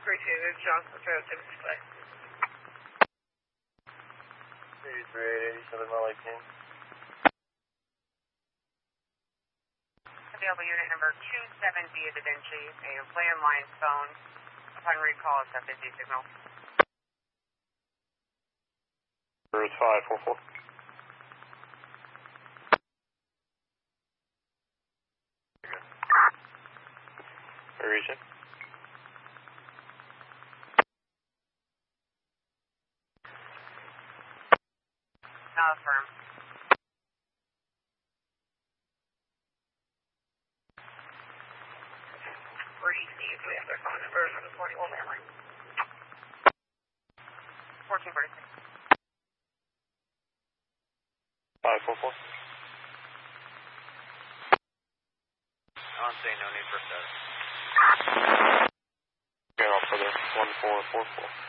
3-2, Johnson Road, display. 3387, mile 18. Available unit number 27B at Da Vinci, a landline phone. Upon recall, it's a busy signal. Route 544. Region. Affirm. Brady, see if we have their phone numbers on the 41 landline. 1446. 544. I'll say no need for status. Get off for the 1444.